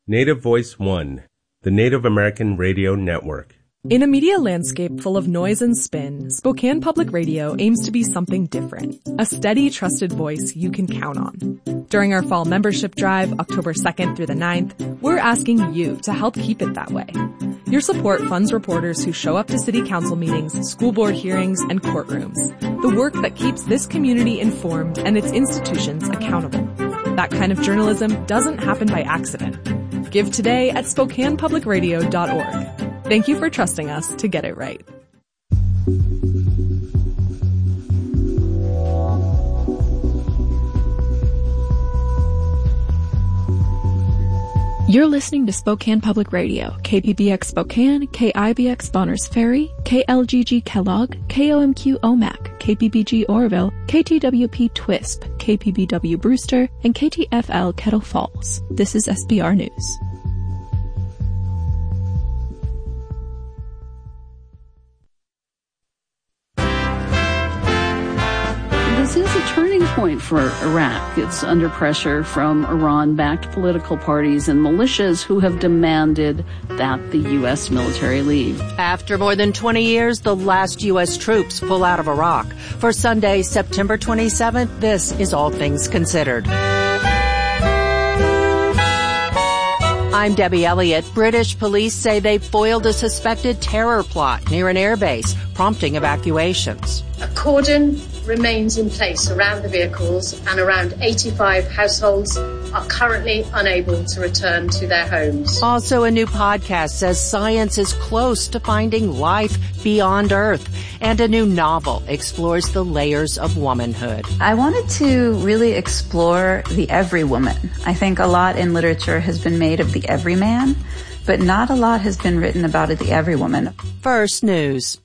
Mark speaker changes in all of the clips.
Speaker 1: Native Voice One, the Native American Radio Network.
Speaker 2: In a media landscape full of noise and spin, Spokane Public Radio aims to be something different. A steady, trusted voice you can count on. During our fall membership drive, October 2nd through the 9th, we're asking you to help keep it that way. Your support funds reporters who show up to city council meetings, school board hearings, and courtrooms. The work that keeps this community informed and its institutions accountable. That kind of journalism doesn't happen by accident. Give today at SpokanePublicRadio.org. Thank you for trusting us to get it right.
Speaker 3: You're listening to Spokane Public Radio, KPBX Spokane, KIBX Bonners Ferry, KLGG Kellogg, KOMQ Omak, KPBG Oroville, KTWP Twisp, KPBW Brewster, and KTFL Kettle Falls. This is SBR News.
Speaker 4: This is a turning point for Iraq. It's under pressure from Iran-backed political parties and militias who have demanded that the U.S. military leave.
Speaker 5: After more than 20 years, the last U.S. troops pull out of Iraq. For Sunday, September 27th, this is All Things Considered. I'm Debbie Elliott. British police say they foiled a suspected terror plot near an airbase, prompting evacuations.
Speaker 6: A cordon remains in place around the vehicles, and around 85 households are currently unable to return to their homes.
Speaker 5: Also, a new podcast says science is close to finding life beyond Earth, and a new novel explores the layers of womanhood.
Speaker 7: I wanted to really explore the every woman. I think a lot in literature has been made of the everyman, but not a lot has been written about the every woman.
Speaker 5: First News.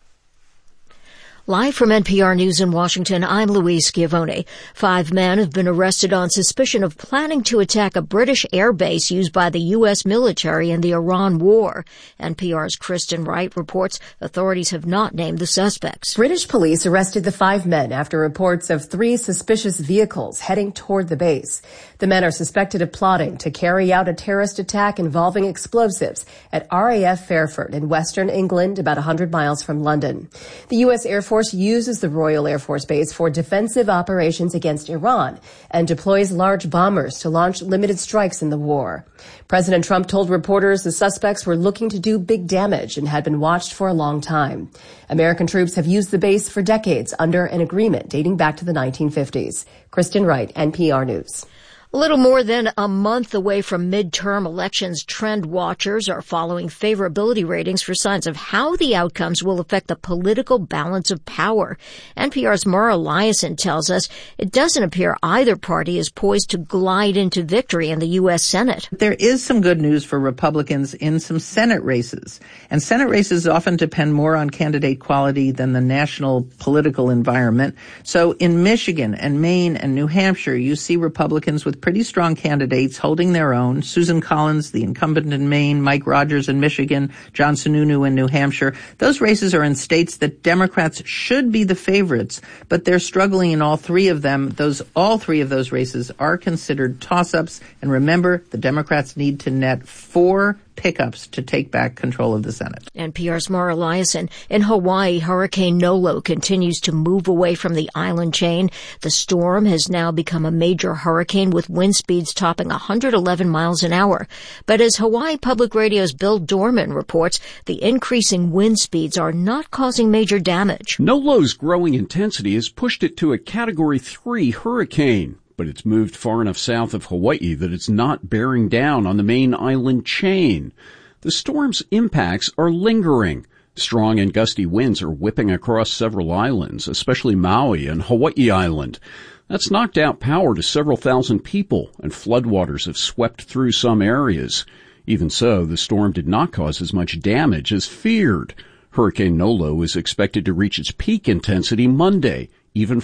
Speaker 8: Live from NPR News in Washington, I'm Louise Schiavone. 5 men have been arrested on suspicion of planning to attack a British air base used by the U.S. military in the Iran war. NPR's Kristen Wright reports authorities have not named the suspects.
Speaker 9: British police arrested the 5 men after reports of 3 suspicious vehicles heading toward the base. The men are suspected of plotting to carry out a terrorist attack involving explosives at RAF Fairford in western England, about 100 miles from London. The U.S. Air Force uses the Royal Air Force Base for defensive operations against Iran and deploys large bombers to launch limited strikes in the war. President Trump told reporters the suspects were looking to do big damage and had been watched for a long time. American troops have used the base for decades under an agreement dating back to the 1950s. Kristen Wright, NPR News.
Speaker 8: A little more than a month away from midterm elections, trend watchers are following favorability ratings for signs of how the outcomes will affect the political balance of power. NPR's Mara Liasson tells us it doesn't appear either party is poised to glide into victory in the U.S. Senate.
Speaker 10: There is some good news for Republicans in some Senate races. And Senate races often depend more on candidate quality than the national political environment. So in Michigan and Maine and New Hampshire, you see Republicans with pretty strong candidates holding their own. Susan Collins, the incumbent in Maine, Mike Rogers in Michigan, John Sununu in New Hampshire. Those races are in states that Democrats should be the favorites, but they're struggling in all 3 of them. All three of those races are considered toss-ups. And remember, the Democrats need to net 4 pickups to take back control of the Senate.
Speaker 8: NPR's Mara Liasson. In Hawaii, Hurricane Nolo continues to move away from the island chain. The storm has now become a major hurricane with wind speeds topping 111 miles an hour. But as Hawaii Public Radio's Bill Dorman reports, the increasing wind speeds are not causing major damage.
Speaker 11: Nolo's growing intensity has pushed it to a Category 3 hurricane, but it's moved far enough south of Hawaii that it's not bearing down on the main island chain. The storm's impacts are lingering. Strong and gusty winds are whipping across several islands, especially Maui and Hawaii Island. That's knocked out power to several thousand people, and floodwaters have swept through some areas. Even so, the storm did not cause as much damage as feared. Hurricane Nolo is expected to reach its peak intensity Monday, even